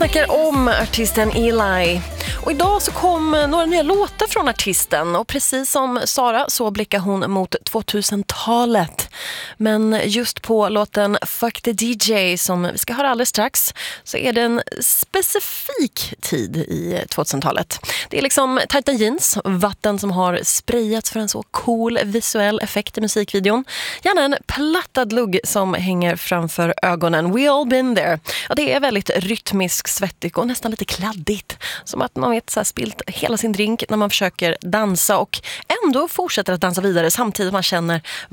snackar om artisten Eli. Och idag så kom några nya låtar från artisten. Och precis som Sara så blickar hon mot 2000-talet. Men just på låten Fuck the DJ som vi ska höra alldeles strax så är det en specifik tid i 2000-talet. Det är liksom tajta jeans, vatten som har sprayats för en så cool visuell effekt i musikvideon. Gärna en plattad lugg som hänger framför ögonen. We all been there. Ja, det är väldigt rytmisk, svettig och nästan lite kladdigt. Som att man vet så här, spilt hela sin drink när man försöker dansa och ändå fortsätter att dansa vidare samtidigt man känner